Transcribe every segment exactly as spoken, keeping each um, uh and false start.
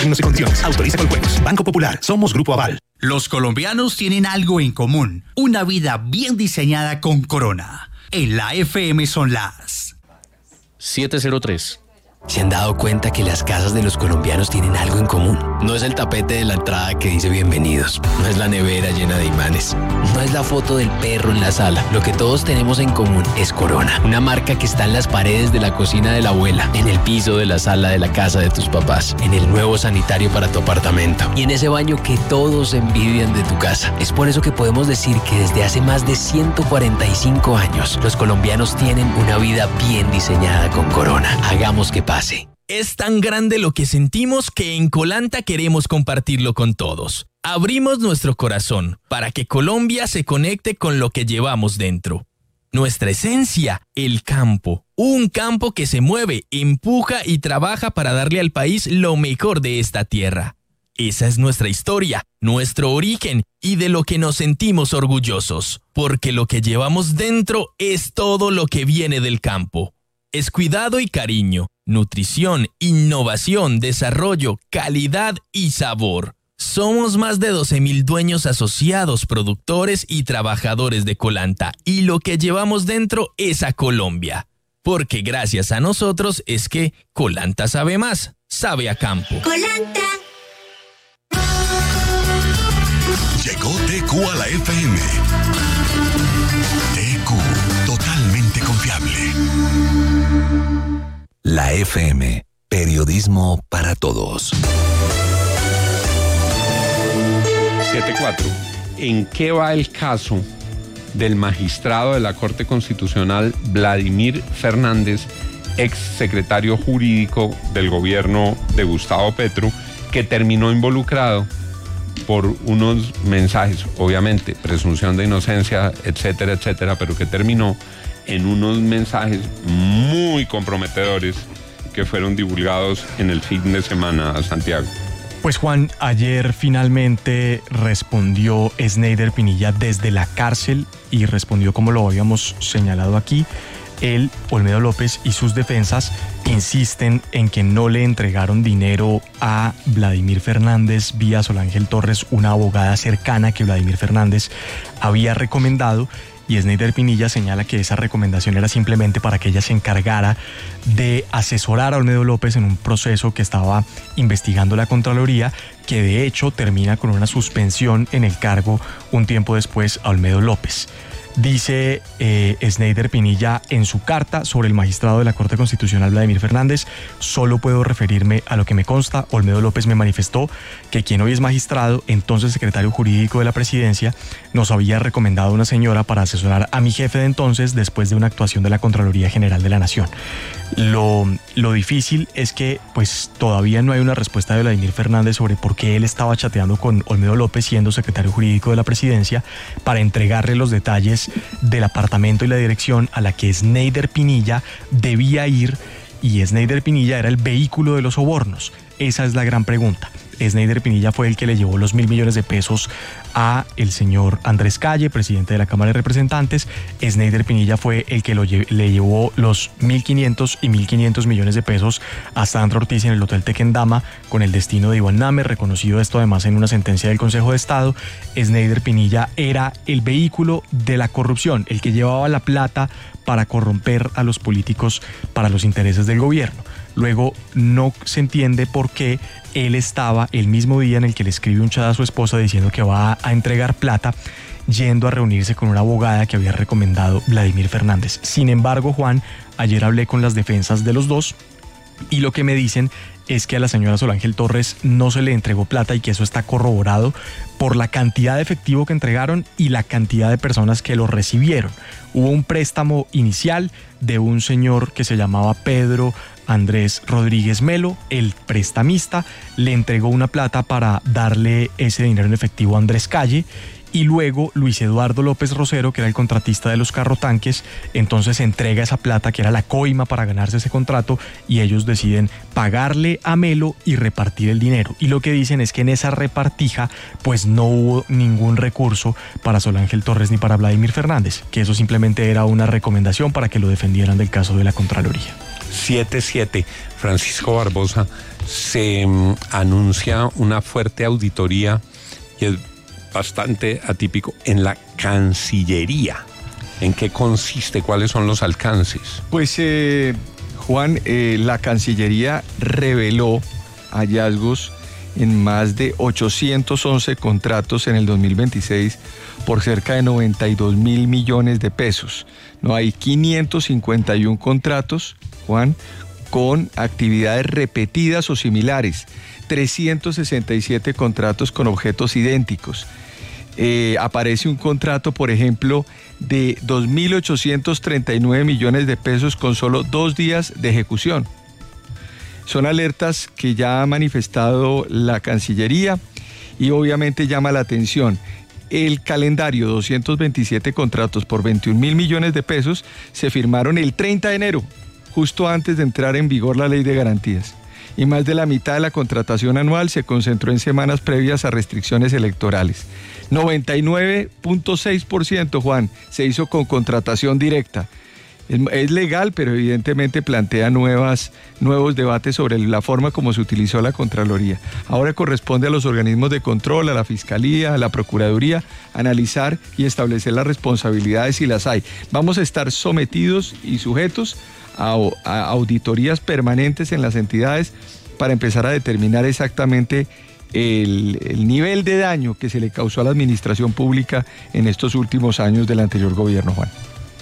Términos y condiciones. Autoriza con juegos. Banco Popular. Somos Grupo Aval. Los colombianos tienen algo en común. Una vida bien diseñada con Corona. En la F M son las siete cero tres. ¿Se han dado cuenta que las casas de los colombianos tienen algo en común? No es el tapete de la entrada que dice bienvenidos, no es la nevera llena de imanes, no es la foto del perro en la sala. Lo que todos tenemos en común es Corona, una marca que está en las paredes de la cocina de la abuela, en el piso de la sala de la casa de tus papás, en el nuevo sanitario para tu apartamento y en ese baño que todos envidian de tu casa. Es por eso que podemos decir que desde hace más de ciento cuarenta y cinco años, los colombianos tienen una vida bien diseñada con Corona. Hagamos que pase. Es tan grande lo que sentimos que en Colanta queremos compartirlo con todos. Abrimos nuestro corazón para que Colombia se conecte con lo que llevamos dentro. Nuestra esencia, el campo. Un campo que se mueve, empuja y trabaja para darle al país lo mejor de esta tierra. Esa es nuestra historia, nuestro origen y de lo que nos sentimos orgullosos. Porque lo que llevamos dentro es todo lo que viene del campo. Es cuidado y cariño, nutrición, innovación, desarrollo, calidad y sabor. Somos más de doce mil dueños asociados, productores y trabajadores de Colanta y lo que llevamos dentro es a Colombia. Porque gracias a nosotros es que Colanta sabe más, sabe a campo. Colanta. Llegó T Q a la F M. T Q, totalmente confiable. La F M, periodismo para todos. siete cuatro. ¿En qué va el caso del magistrado de la Corte Constitucional Vladimir Fernández, ex secretario jurídico del gobierno de Gustavo Petro, que terminó involucrado por unos mensajes, obviamente, presunción de inocencia, etcétera, etcétera, pero que terminó en unos mensajes muy comprometedores que fueron divulgados en el fin de semana a Santiago? Pues Juan, ayer finalmente respondió Snyder Pinilla desde la cárcel y respondió como lo habíamos señalado aquí. Él, Olmedo López y sus defensas insisten en que no le entregaron dinero a Vladimir Fernández vía Sol Ángel Torres, una abogada cercana que Vladimir Fernández había recomendado. Y Snyder Pinilla señala que esa recomendación era simplemente para que ella se encargara de asesorar a Olmedo López en un proceso que estaba investigando la Contraloría, que de hecho termina con una suspensión en el cargo un tiempo después a Olmedo López. Dice eh, Snyder Pinilla en su carta sobre el magistrado de la Corte Constitucional Vladimir Fernández: solo puedo referirme a lo que me consta. Olmedo López me manifestó que quien hoy es magistrado, entonces secretario jurídico de la presidencia, nos había recomendado una señora para asesorar a mi jefe de entonces después de una actuación de la Contraloría General de la Nación. Lo, lo difícil es que pues todavía no hay una respuesta de Vladimir Fernández sobre por qué él estaba chateando con Olmedo López siendo secretario jurídico de la presidencia para entregarle los detalles del apartamento y la dirección a la que Snyder Pinilla debía ir, y Snyder Pinilla era el vehículo de los sobornos. Esa es la gran pregunta. Snyder Pinilla fue el que le llevó los mil millones de pesos a el señor Andrés Calle, presidente de la Cámara de Representantes. Snyder Pinilla fue el que lo lle- le llevó los mil quinientos y mil quinientos millones de pesos a Sandra Ortiz en el Hotel Tequendama con el destino de Iván Name, reconocido esto además en una sentencia del Consejo de Estado. Snyder Pinilla era el vehículo de la corrupción, el que llevaba la plata para corromper a los políticos para los intereses del gobierno. Luego no se entiende por qué él estaba el mismo día en el que le escribe un chat a su esposa diciendo que va a entregar plata, yendo a reunirse con una abogada que había recomendado Vladimir Fernández. Sin embargo, Juan, ayer hablé con las defensas de los dos y lo que me dicen es que a la señora Sol Ángel Torres no se le entregó plata y que eso está corroborado por la cantidad de efectivo que entregaron y la cantidad de personas que lo recibieron. Hubo un préstamo inicial de un señor que se llamaba Pedro Andrés Rodríguez Melo. El prestamista le entregó una plata para darle ese dinero en efectivo a Andrés Calle, y luego Luis Eduardo López Rosero, que era el contratista de los carrotanques, entonces entrega esa plata que era la coima para ganarse ese contrato, y ellos deciden pagarle a Melo y repartir el dinero. Y lo que dicen es que en esa repartija pues no hubo ningún recurso para Sol Ángel Torres ni para Vladimir Fernández, que eso simplemente era una recomendación para que lo defendieran del caso de la Contraloría. siete siete. Francisco Barbosa, se um, anuncia una fuerte auditoría y es bastante atípico en la Cancillería. ¿En qué consiste? ¿Cuáles son los alcances? Pues, eh, Juan, eh, la Cancillería reveló hallazgos en más de ochocientos once contratos en el dos mil veintiséis por cerca de noventa y dos mil millones de pesos. No hay quinientos cincuenta y uno contratos, Juan, con actividades repetidas o similares, trescientos sesenta y siete contratos con objetos idénticos. Eh, aparece un contrato, por ejemplo, de dos mil ochocientos treinta y nueve millones de pesos con solo dos días de ejecución. Son alertas que ya ha manifestado la Cancillería y obviamente llama la atención. El calendario, doscientos veintisiete contratos por veintiún mil millones de pesos, se firmaron el treinta de enero, justo antes de entrar en vigor la Ley de Garantías. Y más de la mitad de la contratación anual se concentró en semanas previas a restricciones electorales. noventa y nueve punto seis por ciento, Juan, se hizo con contratación directa. Es, es legal, pero evidentemente plantea nuevas, nuevos debates sobre la forma como se utilizó la Contraloría. Ahora corresponde a los organismos de control, a la Fiscalía, a la Procuraduría, analizar y establecer las responsabilidades si las hay. Vamos a estar sometidos y sujetos a, a auditorías permanentes en las entidades para empezar a determinar exactamente el, el nivel de daño que se le causó a la administración pública en estos últimos años del anterior gobierno, Juan.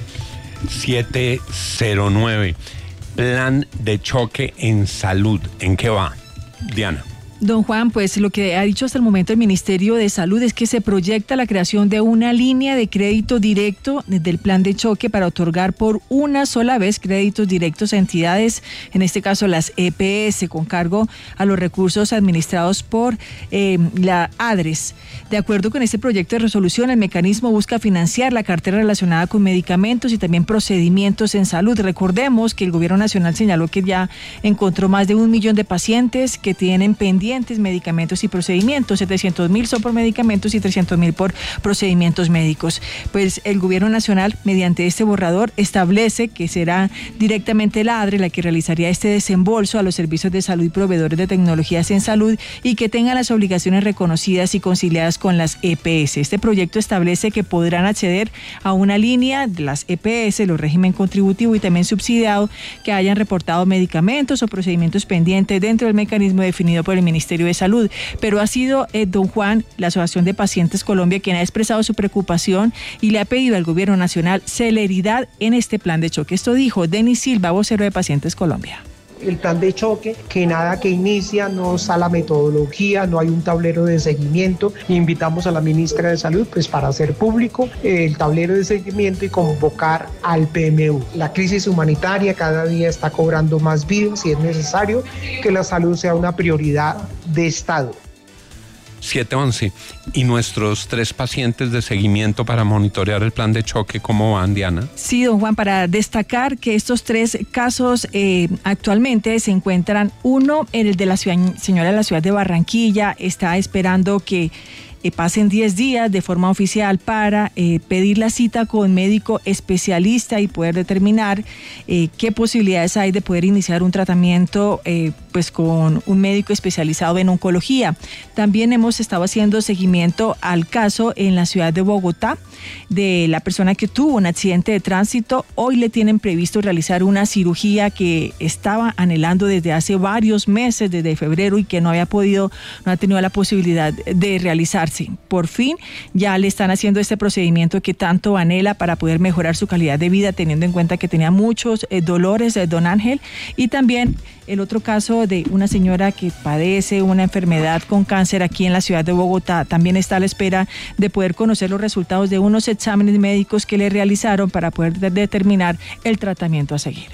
siete cero nueve. Plan de choque en salud. ¿En qué va, Diana? Don Juan, pues lo que ha dicho hasta el momento el Ministerio de Salud es que se proyecta la creación de una línea de crédito directo del plan de choque para otorgar por una sola vez créditos directos a entidades, en este caso las E P S, con cargo a los recursos administrados por eh, la ADRES. De acuerdo con este proyecto de resolución, el mecanismo busca financiar la cartera relacionada con medicamentos y también procedimientos en salud. Recordemos que el Gobierno Nacional señaló que ya encontró más de un millón de pacientes que tienen pendientes medicamentos y procedimientos, setecientos mil son por medicamentos y trescientos mil por procedimientos médicos. Pues el Gobierno Nacional, mediante este borrador, establece que será directamente la ADRE la que realizaría este desembolso a los servicios de salud y proveedores de tecnologías en salud y que tengan las obligaciones reconocidas y conciliadas con las E P S. Este proyecto establece que podrán acceder a una línea de las E P S, los régimen contributivo y también subsidiado, que hayan reportado medicamentos o procedimientos pendientes dentro del mecanismo definido por el Ministerio Ministerio de Salud, pero ha sido eh, don Juan, la Asociación de Pacientes Colombia, quien ha expresado su preocupación y le ha pedido al Gobierno Nacional celeridad en este plan de choque. Esto dijo Denis Silva, vocero de Pacientes Colombia. El plan de choque, que nada que inicia, no está la metodología, no hay un tablero de seguimiento. Invitamos a la ministra de Salud pues para hacer público el tablero de seguimiento y convocar al P M U. La crisis humanitaria cada día está cobrando más vidas y es necesario que la salud sea una prioridad de Estado. siete once. ¿Y nuestros tres pacientes de seguimiento para monitorear el plan de choque, cómo van, Diana? Sí, don Juan, para destacar que estos tres casos eh, actualmente se encuentran, uno en el de la ciudad, señora de la ciudad de Barranquilla, está esperando que eh, pasen diez días de forma oficial para eh, pedir la cita con médico especialista y poder determinar eh, qué posibilidades hay de poder iniciar un tratamiento eh, pues con un médico especializado en oncología. También hemos estado haciendo seguimiento al caso en la ciudad de Bogotá de la persona que tuvo un accidente de tránsito. Hoy le tienen previsto realizar una cirugía que estaba anhelando desde hace varios meses, desde febrero, y que no había podido, no ha tenido la posibilidad de realizarse. Por fin ya le están haciendo este procedimiento que tanto anhela para poder mejorar su calidad de vida, teniendo en cuenta que tenía muchos eh, dolores, eh, don Ángel. Y también el otro caso de una señora que padece una enfermedad con cáncer aquí en la ciudad de Bogotá, también está a la espera de poder conocer los resultados de unos exámenes médicos que le realizaron para poder de- determinar el tratamiento a seguir.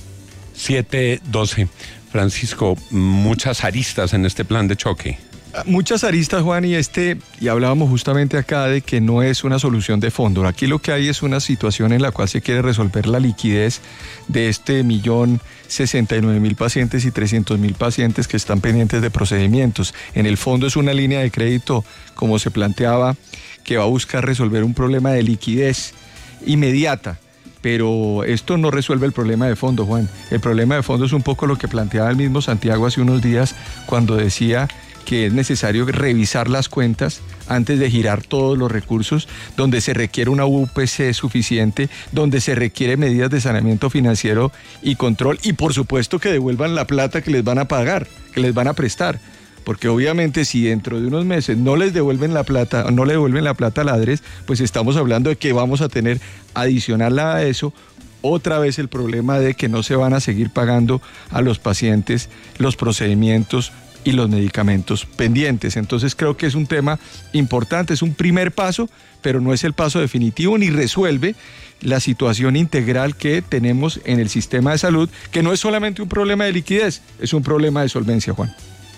siete doce. Francisco, muchas aristas en este plan de choque. Muchas aristas, Juan, y este, y hablábamos justamente acá de que no es una solución de fondo. Aquí lo que hay es una situación en la cual se quiere resolver la liquidez de este millón sesenta y nueve mil pacientes y trescientos mil pacientes que están pendientes de procedimientos. En el fondo es una línea de crédito, como se planteaba, que va a buscar resolver un problema de liquidez inmediata pero esto no resuelve el problema de fondo, Juan. El problema de fondo es un poco lo que planteaba el mismo Santiago hace unos días cuando decía que es necesario revisar las cuentas antes de girar todos los recursos, donde se requiere una U P C suficiente, donde se requiere medidas de saneamiento financiero y control, y por supuesto que devuelvan la plata que les van a pagar, que les van a prestar. Porque obviamente si dentro de unos meses no les devuelven la plata, no le devuelven la plata a la ADRES, pues estamos hablando de que vamos a tener adicional a eso otra vez el problema de que no se van a seguir pagando a los pacientes los procedimientos y los medicamentos pendientes. Entonces creo que es un tema importante, es un primer paso, pero no es el paso definitivo ni resuelve la situación integral que tenemos en el sistema de salud, que no es solamente un problema de liquidez, es un problema de solvencia, Juan.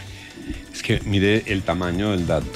Es que mire el tamaño del dato.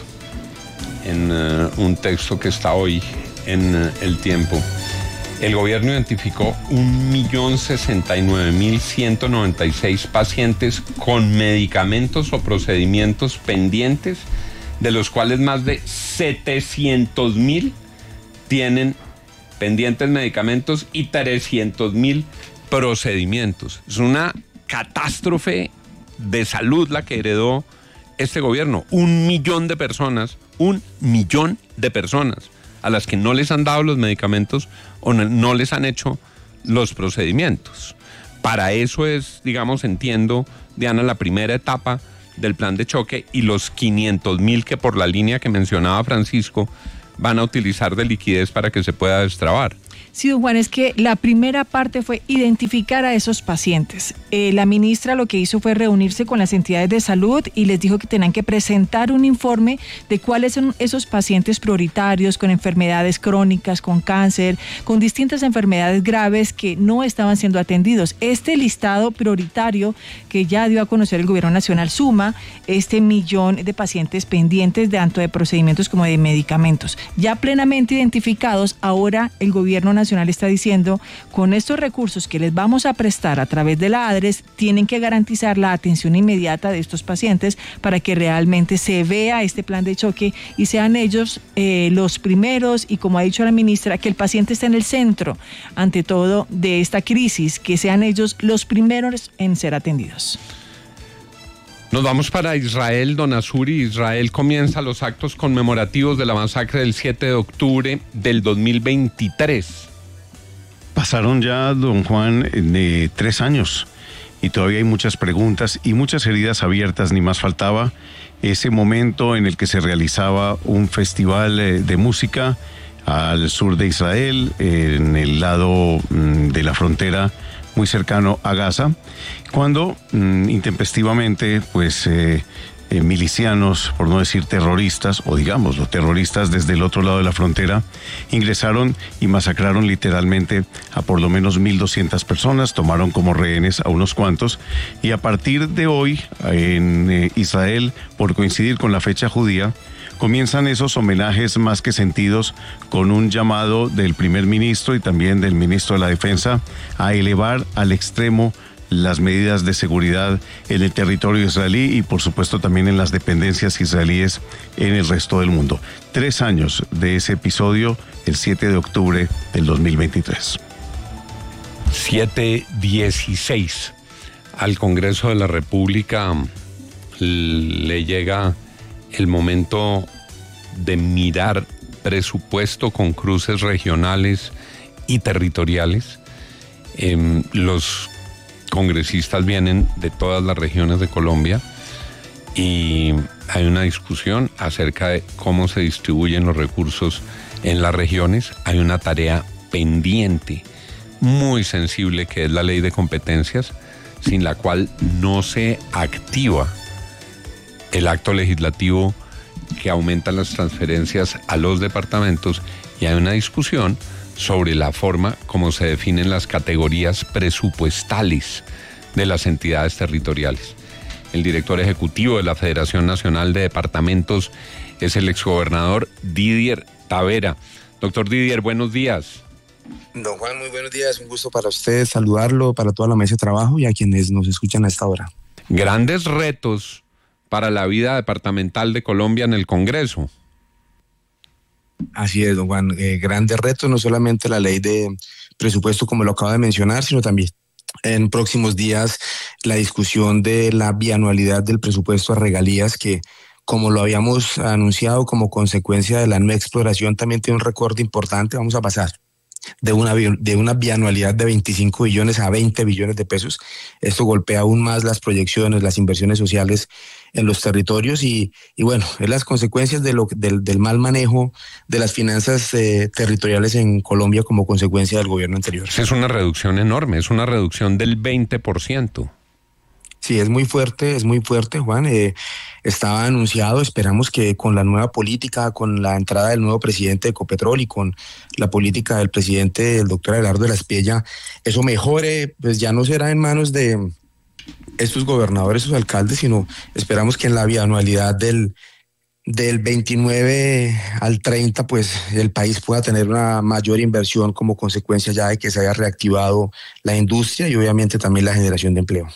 En uh, un texto que está hoy en uh, El Tiempo, el gobierno identificó un millón sesenta y nueve mil ciento noventa y seis pacientes con medicamentos o procedimientos pendientes, de los cuales más de setecientos mil tienen pendientes medicamentos y trescientos mil procedimientos. Es una catástrofe de salud la que heredó este gobierno. Un millón de personas, un millón de personas a las que no les han dado los medicamentos o no les han hecho los procedimientos. Para eso es, digamos, entiendo, Diana, la primera etapa del plan de choque y los quinientos mil que por la línea que mencionaba Francisco van a utilizar de liquidez para que se pueda destrabar. Sí, don Juan, es que la primera parte fue identificar a esos pacientes. Eh, la ministra lo que hizo fue reunirse con las entidades de salud y les dijo que tenían que presentar un informe de cuáles son esos pacientes prioritarios con enfermedades crónicas, con cáncer, con distintas enfermedades graves que no estaban siendo atendidos. Este listado prioritario que ya dio a conocer el Gobierno Nacional suma este millón de pacientes pendientes de tanto de procedimientos como de medicamentos. Ya plenamente identificados, ahora el Gobierno Nacional Nacional está diciendo, con estos recursos que les vamos a prestar a través de la ADRES, tienen que garantizar la atención inmediata de estos pacientes para que realmente se vea este plan de choque y sean ellos eh, los primeros, y como ha dicho la ministra, que el paciente esté en el centro, ante todo, de esta crisis, que sean ellos los primeros en ser atendidos. Nos vamos para Israel, don Azuri. Israel comienza los actos conmemorativos de la masacre del siete de octubre del dos mil veintitrés. Pasaron ya, don Juan, de tres años y todavía hay muchas preguntas y muchas heridas abiertas, ni más faltaba. Ese momento en el que se realizaba un festival de música al sur de Israel, en el lado de la frontera muy cercano a Gaza, cuando mmm, intempestivamente, pues, eh, eh, milicianos, por no decir terroristas, o digamos, los terroristas desde el otro lado de la frontera, ingresaron y masacraron literalmente a por lo menos mil doscientas personas, tomaron como rehenes a unos cuantos, y a partir de hoy, en eh, Israel, por coincidir con la fecha judía, comienzan esos homenajes más que sentidos con un llamado del primer ministro y también del ministro de la Defensa a elevar al extremo las medidas de seguridad en el territorio israelí y por supuesto también en las dependencias israelíes en el resto del mundo. Tres años de ese episodio, el siete de octubre del dos mil veintitrés. siete dieciséis. Al Congreso de la República le llega el momento de mirar presupuesto con cruces regionales y territoriales. Eh, los congresistas vienen de todas las regiones de Colombia y hay una discusión acerca de cómo se distribuyen los recursos en las regiones. Hay una tarea pendiente, muy sensible, que es la ley de competencias, sin la cual no se activa el acto legislativo que aumenta las transferencias a los departamentos, y hay una discusión sobre la forma como se definen las categorías presupuestales de las entidades territoriales. El director ejecutivo de la Federación Nacional de Departamentos es el exgobernador Didier Tavera. Doctor Didier, buenos días. Don Juan, muy buenos días. Un gusto para usted saludarlo, para toda la mesa de trabajo y a quienes nos escuchan a esta hora. Grandes retos para la vida departamental de Colombia en el Congreso. Así es, don Juan. Eh, grandes retos, no solamente la ley de presupuesto, como lo acaba de mencionar, sino también en próximos días la discusión de la bianualidad del presupuesto a regalías, que como lo habíamos anunciado como consecuencia de la no exploración, también tiene un recorte importante. Vamos a pasar de una, de una bianualidad de veinticinco billones a veinte billones de pesos. Esto golpea aún más las proyecciones, las inversiones sociales en los territorios y, y bueno, es las consecuencias de lo, del, del mal manejo de las finanzas eh, territoriales en Colombia como consecuencia del gobierno anterior. Es una reducción enorme, es una reducción del veinte por ciento. Sí, es muy fuerte, es muy fuerte, Juan. Eh, estaba anunciado, esperamos que con la nueva política, con la entrada del nuevo presidente de Ecopetrol y con la política del presidente, el doctor Abelardo de la Espriella, eso mejore, pues ya no será en manos de estos gobernadores, estos alcaldes, sino esperamos que en la bianualidad del, del veintinueve al treinta, pues el país pueda tener una mayor inversión como consecuencia ya de que se haya reactivado la industria y obviamente también la generación de empleo.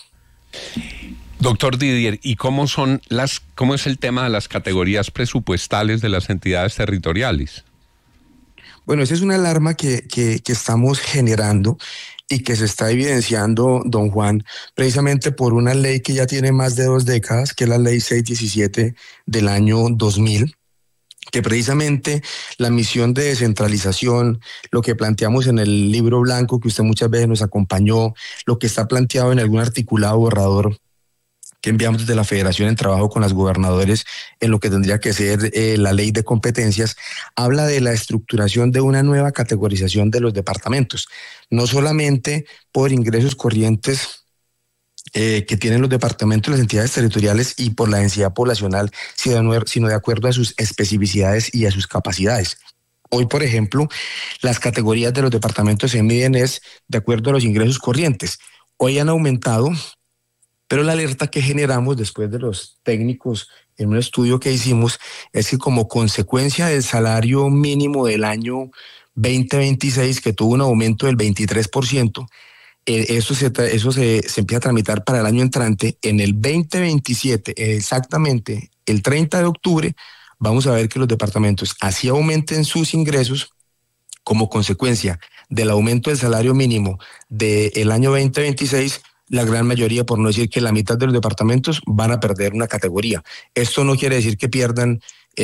Doctor Didier, ¿y cómo son las, cómo es el tema de las categorías presupuestales de las entidades territoriales? Bueno, esa es una alarma que, que, que estamos generando y que se está evidenciando, don Juan, precisamente por una ley que ya tiene más de dos décadas, que es la ley seiscientos diecisiete del año dos mil, que precisamente la misión de descentralización, lo que planteamos en el libro blanco que usted muchas veces nos acompañó, lo que está planteado en algún articulado borrador que enviamos desde la Federación en trabajo con las gobernadores en lo que tendría que ser eh, la ley de competencias, habla de la estructuración de una nueva categorización de los departamentos, no solamente por ingresos corrientes Eh, que tienen los departamentos, las entidades territoriales y por la densidad poblacional, sino de acuerdo a sus especificidades y a sus capacidades. Hoy, por ejemplo, las categorías de los departamentos se miden es de acuerdo a los ingresos corrientes. Hoy han aumentado, pero la alerta que generamos después de los técnicos en un estudio que hicimos es que como consecuencia del salario mínimo del año veinte veintiséis, que tuvo un aumento del veintitrés por ciento, Eso, se, eso se, se empieza a tramitar para el año entrante. En el veinte veintisiete, exactamente el treinta de octubre, vamos a ver que los departamentos así aumenten sus ingresos como consecuencia del aumento del salario mínimo del año veinte veintiséis, la gran mayoría, por no decir que la mitad de los departamentos, van a perder una categoría. Esto no quiere decir que pierdan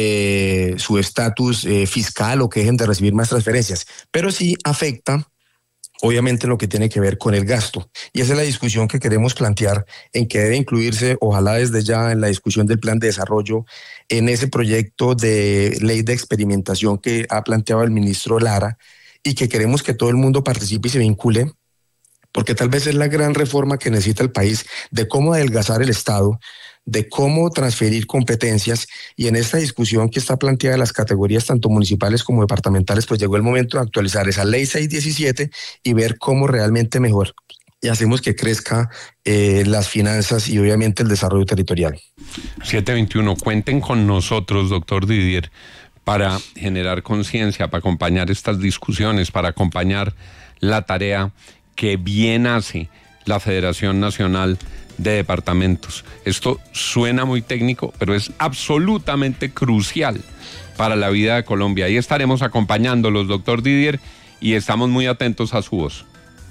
eh, su estatus eh, fiscal o que dejen de recibir más transferencias, pero sí afecta obviamente lo que tiene que ver con el gasto. Y esa es la discusión que queremos plantear, en que debe incluirse, ojalá desde ya, en la discusión del plan de desarrollo, en ese proyecto de ley de experimentación que ha planteado el ministro Lara, y que queremos que todo el mundo participe y se vincule, porque tal vez es la gran reforma que necesita el país de cómo adelgazar el Estado, de cómo transferir competencias, y en esta discusión que está planteada de las categorías tanto municipales como departamentales, pues llegó el momento de actualizar esa ley seiscientos diecisiete y ver cómo realmente mejor y hacemos que crezca eh, las finanzas y obviamente el desarrollo territorial. siete veintiuno, cuenten con nosotros, doctor Didier, para generar conciencia, para acompañar estas discusiones, para acompañar la tarea que bien hace la Federación Nacional de Departamentos. Esto suena muy técnico, pero es absolutamente crucial para la vida de Colombia. Ahí estaremos acompañándolos, doctor Didier, y estamos muy atentos a su voz.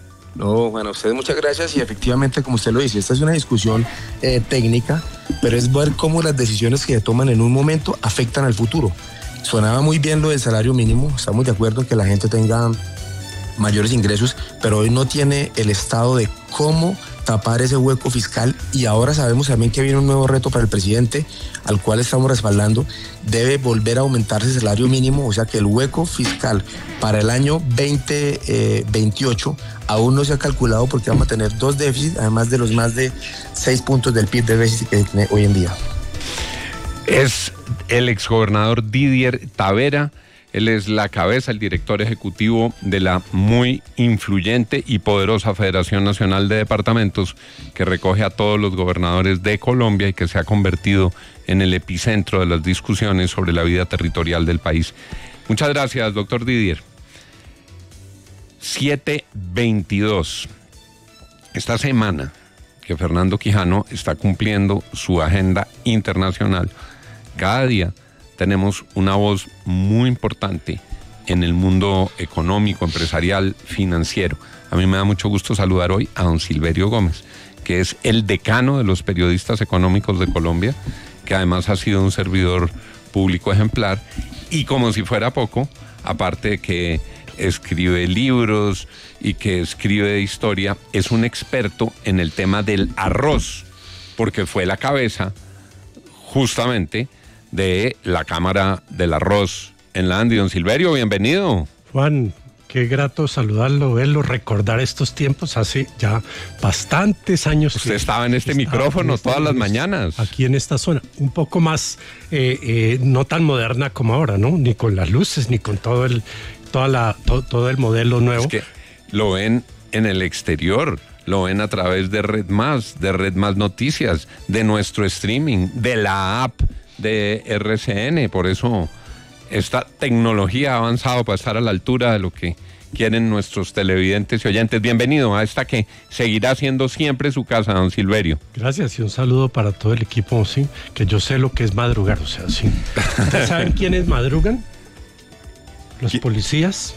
No, bueno, a ustedes muchas gracias y efectivamente, como usted lo dice, esta es una discusión eh, técnica, pero es ver cómo las decisiones que se toman en un momento afectan al futuro. Sonaba muy bien lo del salario mínimo, estamos de acuerdo en que la gente tenga mayores ingresos, pero hoy no tiene el Estado de cómo tapar ese hueco fiscal, y ahora sabemos también que viene un nuevo reto para el presidente, al cual estamos respaldando. Debe volver a aumentarse el salario mínimo, o sea que el hueco fiscal para el año veinte veintiocho aún no se ha calculado, porque vamos a tener dos déficits, además de los más de seis puntos del P I B de déficit que tiene hoy en día. Es el exgobernador Didier Tavera. Él es la cabeza, el director ejecutivo de la muy influyente y poderosa Federación Nacional de Departamentos, que recoge a todos los gobernadores de Colombia y que se ha convertido en el epicentro de las discusiones sobre la vida territorial del país. Muchas gracias, doctor Didier. siete veintidós. Esta semana que Fernando Quijano está cumpliendo su agenda internacional, cada día tenemos una voz muy importante en el mundo económico, empresarial, financiero. A mí me da mucho gusto saludar hoy a don Silverio Gómez, que es el decano de los periodistas económicos de Colombia, que además ha sido un servidor público ejemplar, y como si fuera poco, aparte de que escribe libros y que escribe de historia, es un experto en el tema del arroz, porque fue la cabeza justamente de la Cámara del Arroz en la Andi. Don Silverio, bienvenido. Juan, qué grato saludarlo, verlo, recordar estos tiempos hace ya bastantes años. Usted estaba en este micrófono en este, todas las mañanas. Aquí en esta zona, un poco más, eh, eh, no tan moderna como ahora, ¿no? Ni con las luces, ni con todo el, toda la, to, todo el modelo nuevo. Es que lo ven en el exterior, lo ven a través de Red Más, de Red Más Noticias, de nuestro streaming, de la app de R C N, por eso esta tecnología ha avanzado para estar a la altura de lo que quieren nuestros televidentes y oyentes. Bienvenido a esta que seguirá siendo siempre su casa, don Silverio. Gracias y un saludo para todo el equipo, sí, que yo sé lo que es madrugar, o sea, sí. ¿Ustedes saben quiénes madrugan? Los ¿Qui- policías.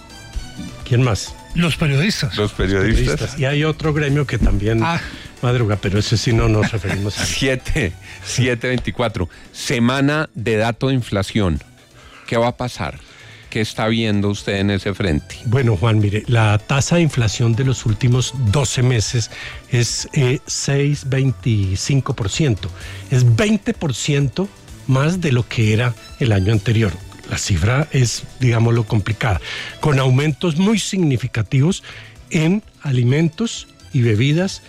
¿Quién más? Los periodistas. Los periodistas. Los periodistas. Y hay otro gremio que también ah. madruga, pero ese sí no nos referimos a... siete, siete veinticuatro. Semana de dato de inflación. ¿Qué va a pasar? ¿Qué está viendo usted en ese frente? Bueno, Juan, mire, la tasa de inflación de los últimos doce meses es eh, seis coma veinticinco por ciento. Es veinte por ciento más de lo que era el año anterior. La cifra es, digámoslo, complicada, con aumentos muy significativos en alimentos y bebidas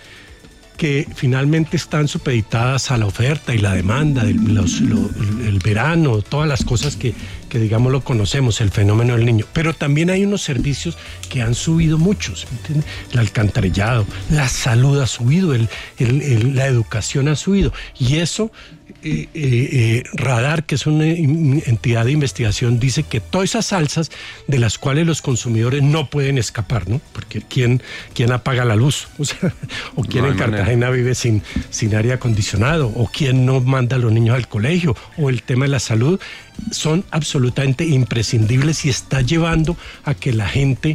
que finalmente están supeditadas a la oferta y la demanda, del, los, lo, el verano, todas las cosas que, que, digamos, lo conocemos, el fenómeno del niño. Pero también hay unos servicios que han subido muchos, ¿me entiende? El alcantarillado, la salud ha subido, el, el, el, la educación ha subido. Y eso... Eh, eh, eh, Radar, que es una entidad de investigación, dice que todas esas alzas de las cuales los consumidores no pueden escapar, ¿no? Porque ¿quién, quién apaga la luz? O sea, o quién no en Cartagena manera. vive sin, sin aire acondicionado, o quién no manda a los niños al colegio, o el tema de la salud, son absolutamente imprescindibles y está llevando a que la gente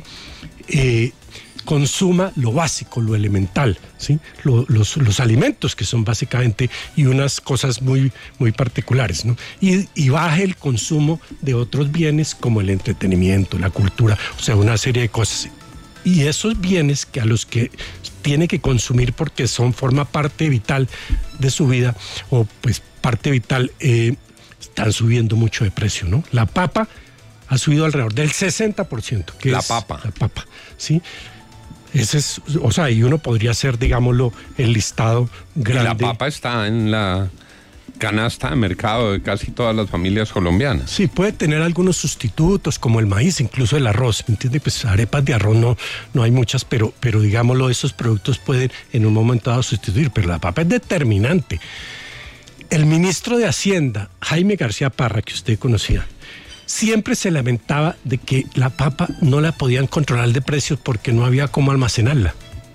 eh, consuma lo básico, lo elemental, ¿sí? Lo, los, los alimentos, que son básicamente, y unas cosas muy, muy particulares, ¿no? Y, y baje el consumo de otros bienes como el entretenimiento, la cultura, o sea, una serie de cosas. Y esos bienes que a los que tiene que consumir porque son, forma parte vital de su vida, o pues parte vital, eh, están subiendo mucho de precio, ¿no? La papa ha subido alrededor del sesenta por ciento. Que la es papa. La papa, ¿sí? Ese es, o sea, y uno podría hacer, digámoslo, el listado grande. Y la papa está en la canasta de mercado de casi todas las familias colombianas. Sí, puede tener algunos sustitutos, como el maíz, incluso el arroz, ¿me entiende? Pues arepas de arroz no, no hay muchas, pero, pero digámoslo, esos productos pueden en un momento dado sustituir, pero la papa es determinante. El ministro de Hacienda, Jaime García Parra, que usted conocía, siempre se lamentaba de que la papa no la podían controlar de precios porque no había cómo almacenarla.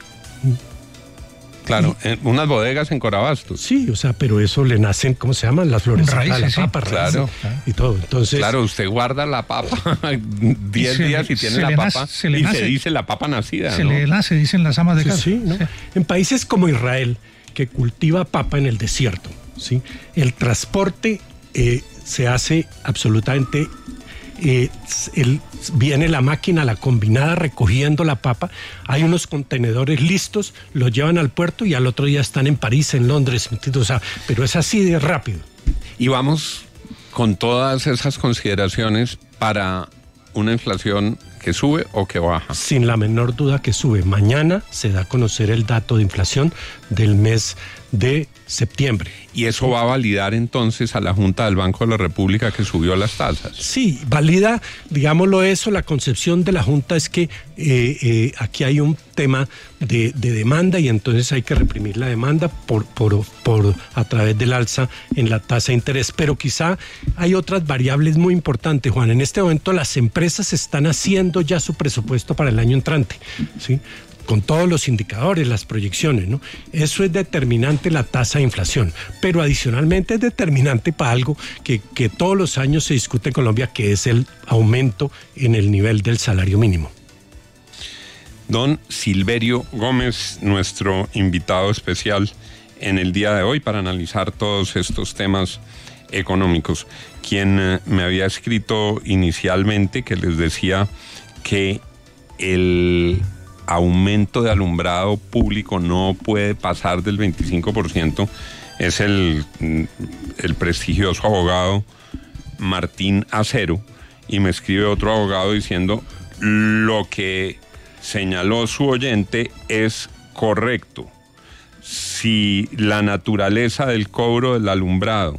Claro, y, en unas bodegas en Corabastos. Sí, o sea, pero eso le nacen, ¿cómo se llaman? Las flores. Raíces, la sí. papa, claro. Raíces, y todo. Entonces, claro, usted guarda la papa diez días y tiene la papa nace, se y nace, se dice la papa nacida, Se ¿no? le nace, dicen las amas de casa. Sí, sí, ¿no? Sí. En países como Israel, que cultiva papa en el desierto, ¿sí? El transporte eh, se hace absolutamente... Eh, el, viene la máquina, la combinada, recogiendo la papa, hay unos contenedores listos, los llevan al puerto y al otro día están en París, en Londres, o sea, pero es así de rápido. Y vamos con todas esas consideraciones para una inflación que sube o que baja. Sin la menor duda que sube. Mañana se da a conocer el dato de inflación del mes de septiembre. ¿Y eso va a validar entonces a la Junta del Banco de la República que subió las tasas? Sí, valida, digámoslo eso, la concepción de la Junta es que eh, eh, aquí hay un tema de, de demanda y entonces hay que reprimir la demanda por, por, por a través del alza en la tasa de interés. Pero quizá hay otras variables muy importantes, Juan. En este momento las empresas están haciendo ya su presupuesto para el año entrante, ¿sí? con todos los indicadores, las proyecciones, ¿no? Eso es determinante la tasa de inflación, pero adicionalmente es determinante para algo que, que todos los años se discute en Colombia, que es el aumento en el nivel del salario mínimo. Don Silverio Gómez, nuestro invitado especial en el día de hoy para analizar todos estos temas económicos, quien eh, me había escrito inicialmente que les decía que el aumento de alumbrado público no puede pasar del veinticinco por ciento, es el, el prestigioso abogado Martín Acero, y me escribe otro abogado diciendo lo que señaló su oyente es correcto. Si la naturaleza del cobro del alumbrado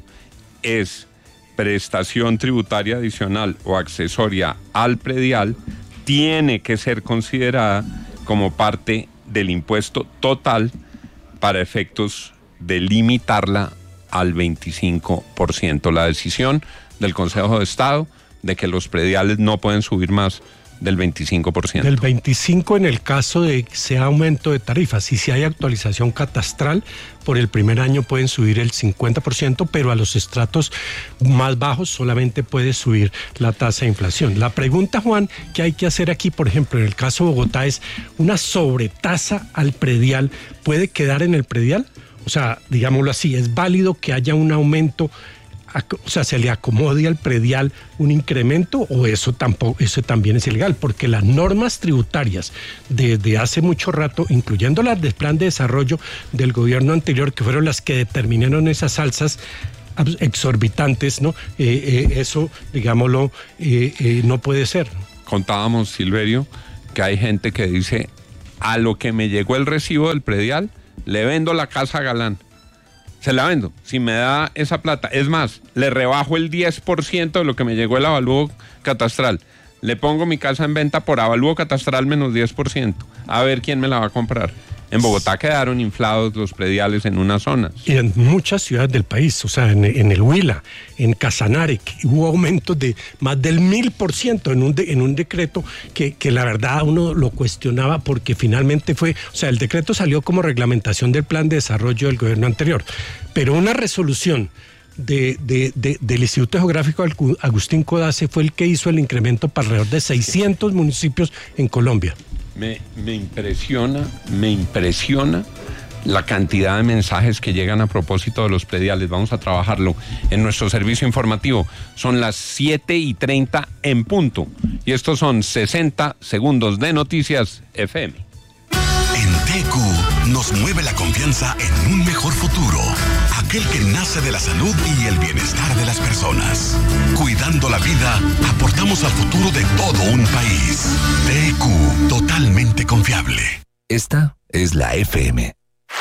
es prestación tributaria adicional o accesoria al predial, tiene que ser considerada como parte del impuesto total para efectos de limitarla al veinticinco por ciento. La decisión del Consejo de Estado de que los prediales no pueden subir más del veinticinco por ciento. Del veinticinco en el caso de que sea aumento de tarifas. Y si hay actualización catastral, por el primer año pueden subir el cincuenta por ciento, pero a los estratos más bajos solamente puede subir la tasa de inflación. La pregunta, Juan, que hay que hacer aquí, por ejemplo, en el caso de Bogotá, es ¿una sobretasa al predial puede quedar en el predial? O sea, digámoslo así, ¿es válido que haya un aumento? O sea, ¿se le acomode al predial un incremento o eso tampoco, eso también es ilegal? Porque las normas tributarias desde hace mucho rato, incluyendo las del plan de desarrollo del gobierno anterior, que fueron las que determinaron esas alzas exorbitantes, ¿no? Eh, eh, eso, digámoslo, eh, eh, no puede ser. Contábamos, Silverio, que hay gente que dice, a lo que me llegó el recibo del predial, le vendo la casa a Galán. Se la vendo, si me da esa plata. Es más, le rebajo el diez por ciento de lo que me llegó el avalúo catastral. Le pongo mi casa en venta por avalúo catastral menos diez por ciento. A ver quién me la va a comprar. En Bogotá quedaron inflados los prediales en unas zonas. Y en muchas ciudades del país, o sea, en, en el Huila, en Casanare, hubo aumentos de más del mil por ciento en un, de, en un decreto que, que la verdad uno lo cuestionaba porque finalmente fue, o sea, el decreto salió como reglamentación del plan de desarrollo del gobierno anterior, pero una resolución De, de, de, del Instituto Geográfico Agustín Codazzi fue el que hizo el incremento para alrededor de seiscientos municipios en Colombia. Me, me impresiona, me impresiona la cantidad de mensajes que llegan a propósito de los prediales. Vamos a trabajarlo en nuestro servicio informativo. Son las siete y treinta en punto. Y estos son sesenta segundos de Noticias F M. En T Q nos mueve la confianza en un mejor futuro. Aquel que nace de la salud y el bienestar de las personas. Cuidando la vida, aportamos al futuro de todo un país. T Q, totalmente confiable. Esta es la F M.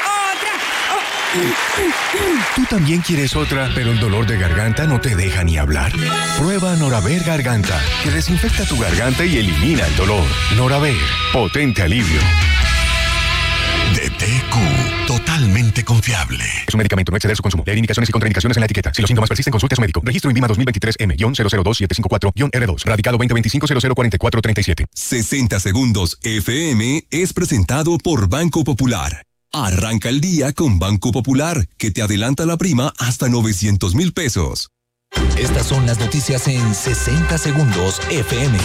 Tú también quieres otra, pero el dolor de garganta no te deja ni hablar. Prueba Noraver Garganta, que desinfecta tu garganta y elimina el dolor. Noraver, potente alivio. De T Q, totalmente confiable. Es un medicamento, no exceder su consumo. Leer indicaciones y contraindicaciones en la etiqueta. Si los síntomas persisten, consulte a su médico. Registro INVIMA dos mil veintitrés M cero cero dos siete cinco cuatro R dos. Radicado veinte veinticinco cero cero cuarenta y cuatro treinta y siete. sesenta segundos F M es presentado por Banco Popular. Arranca el día con Banco Popular, que te adelanta la prima hasta novecientos mil pesos. Estas son las noticias en sesenta segundos F M.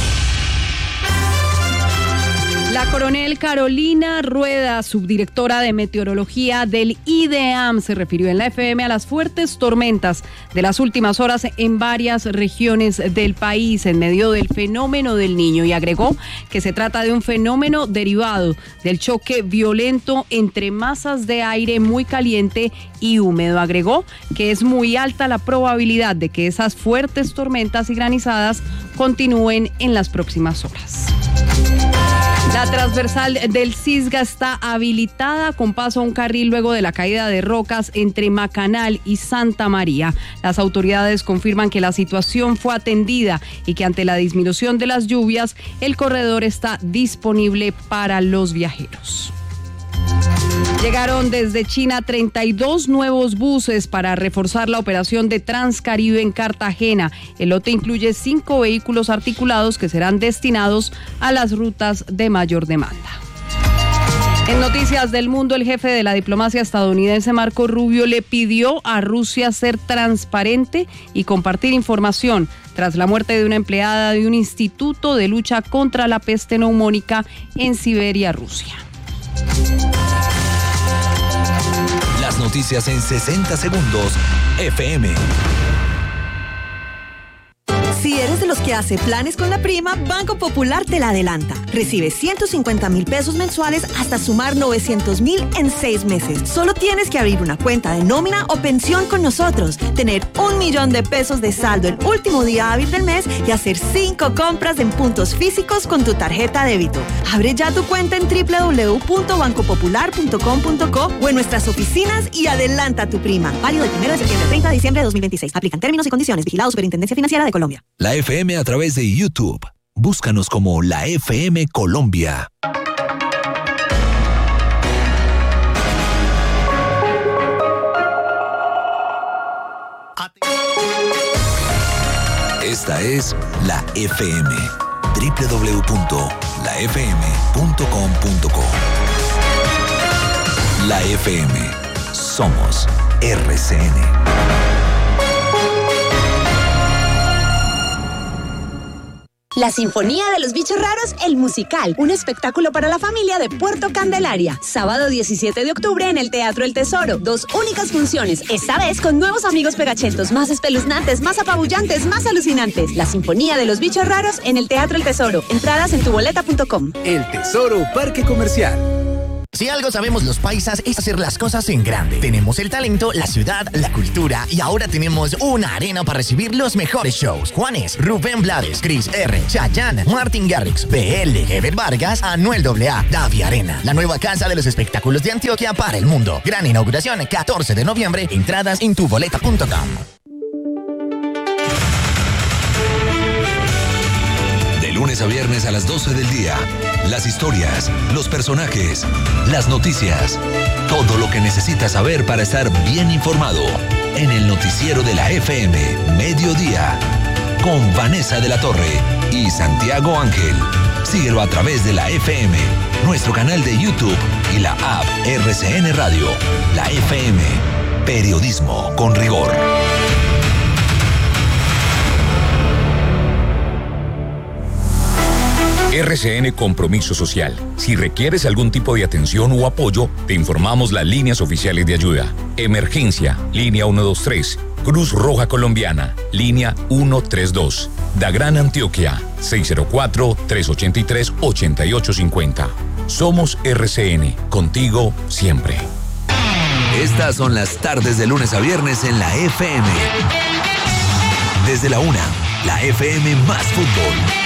La coronel Carolina Rueda, subdirectora de meteorología del IDEAM, se refirió en la F M a las fuertes tormentas de las últimas horas en varias regiones del país en medio del fenómeno del Niño y agregó que se trata de un fenómeno derivado del choque violento entre masas de aire muy caliente y húmedo. Agregó que es muy alta la probabilidad de que esas fuertes tormentas y granizadas continúen en las próximas horas. La transversal del Cisga está habilitada con paso a un carril luego de la caída de rocas entre Macanal y Santa María. Las autoridades confirman que la situación fue atendida y que ante la disminución de las lluvias, el corredor está disponible para los viajeros. Llegaron desde China treinta y dos nuevos buses para reforzar la operación de Transcaribe en Cartagena. El lote incluye cinco vehículos articulados que serán destinados a las rutas de mayor demanda. En noticias del mundo, el jefe de la diplomacia estadounidense, Marco Rubio, le pidió a Rusia ser transparente y compartir información tras la muerte de una empleada de un instituto de lucha contra la peste neumónica en Siberia, Rusia. Las noticias en sesenta segundos, F M. Si eres de los que hace planes con la prima, Banco Popular te la adelanta. Recibe ciento cincuenta mil pesos mensuales hasta sumar novecientos mil en seis meses. Solo tienes que abrir una cuenta de nómina o pensión con nosotros, tener un millón de pesos de saldo el último día hábil del mes y hacer cinco compras en puntos físicos con tu tarjeta débito. Abre ya tu cuenta en doble u doble u doble u punto banco popular punto com punto co o en nuestras oficinas y adelanta tu prima. Válido del primero de septiembre al treinta de diciembre de dos mil veintiséis. Aplican términos y condiciones. Vigilado Superintendencia Financiera de Colombia. La F M a través de YouTube. Búscanos como la F M Colombia. Esta es la F M. doble u doble u doble u punto la f m punto com punto co. La F M. Somos R C N. La Sinfonía de los Bichos Raros, el musical, un espectáculo para la familia de Puerto Candelaria. Sábado diecisiete de octubre en el Teatro El Tesoro. Dos únicas funciones, esta vez con nuevos amigos pegachetos, más espeluznantes, más apabullantes, más alucinantes. La Sinfonía de los Bichos Raros en el Teatro El Tesoro. Entradas en tu boleta punto com. El Tesoro Parque Comercial. Si algo sabemos los paisas es hacer las cosas en grande. Tenemos el talento, la ciudad, la cultura y ahora tenemos una arena para recibir los mejores shows. Juanes, Rubén Blades, Chris R, Chayanne, Martin Garrix, B L, Heber Vargas, Anuel A A, Davi Arena. La nueva casa de los espectáculos de Antioquia para el mundo. Gran inauguración catorce de noviembre. Entradas en tu boleta punto com. Lunes a viernes a las doce del día. Las historias, los personajes, las noticias. Todo lo que necesitas saber para estar bien informado. En el noticiero de la F M, Mediodía. Con Vanessa de la Torre y Santiago Ángel. Síguelo a través de la F M, nuestro canal de YouTube y la app R C N Radio. La F M. Periodismo con rigor. R C N Compromiso Social. Si requieres algún tipo de atención o apoyo, te informamos las líneas oficiales de ayuda. Emergencia, línea uno dos tres. Cruz Roja Colombiana, línea uno tres dos. Da Gran Antioquia, seis cero cuatro, tres ocho tres, ocho ocho cinco cero. Somos R C N, contigo siempre. Estas son las tardes de lunes a viernes en la F M. Desde la una, la F M más fútbol.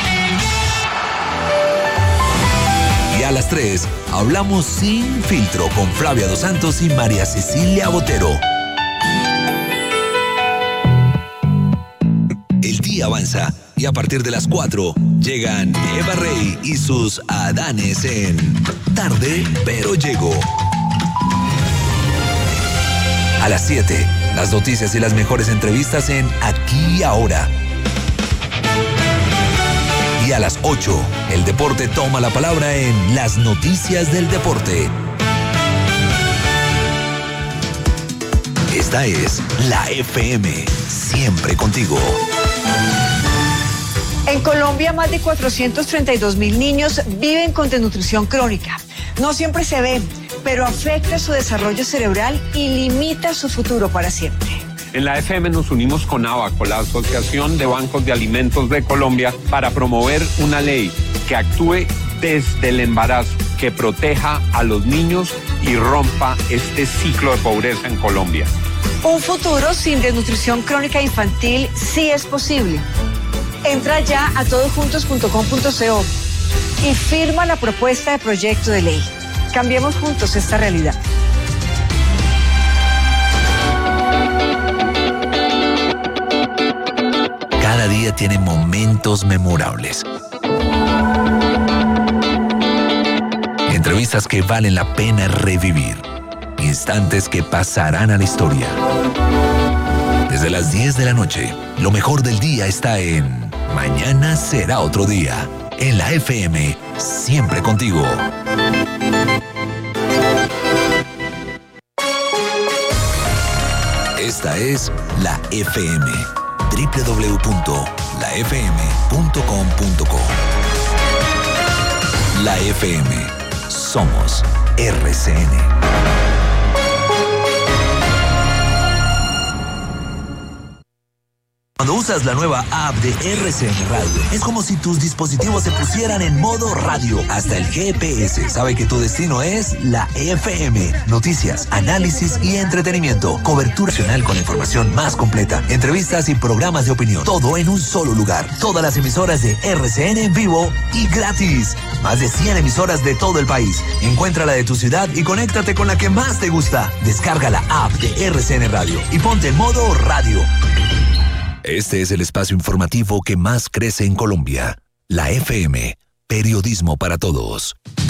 Y a las tres, hablamos sin filtro con Flavia Dos Santos y María Cecilia Botero. El día avanza y a partir de las cuatro llegan Eva Rey y sus Adanes en Tarde pero Llego. A las siete, las noticias y las mejores entrevistas en Aquí y Ahora. Y a las ocho, el deporte toma la palabra en Las Noticias del Deporte. Esta es la F M, siempre contigo. En Colombia, más de cuatrocientos treinta y dos mil niños viven con desnutrición crónica. No siempre se ve, pero afecta su desarrollo cerebral y limita su futuro para siempre. En la F M nos unimos con ABACO, la Asociación de Bancos de Alimentos de Colombia, para promover una ley que actúe desde el embarazo, que proteja a los niños y rompa este ciclo de pobreza en Colombia. Un futuro sin desnutrición crónica infantil sí es posible. Entra ya a todosjuntos punto com punto co y firma la propuesta de proyecto de ley. Cambiemos juntos esta realidad. Cada día tiene momentos memorables. Entrevistas que valen la pena revivir. Instantes que pasarán a la historia. Desde las diez de la noche, lo mejor del día está en Mañana será otro día. En la F M, siempre contigo. Esta es la F M. doble u doble u doble u punto la f m punto com punto co. La F M. Somos R C N. Cuando usas la nueva app de R C N Radio, es como si tus dispositivos se pusieran en modo radio. Hasta el G P S sabe que tu destino es la F M. Noticias, análisis y entretenimiento. Cobertura nacional con la información más completa. Entrevistas y programas de opinión. Todo en un solo lugar. Todas las emisoras de R C N en vivo y gratis. Más de cien emisoras de todo el país. Encuentra la de tu ciudad y conéctate con la que más te gusta. Descarga la app de R C N Radio y ponte en modo radio. Este es el espacio informativo que más crece en Colombia. La F M. Periodismo para todos.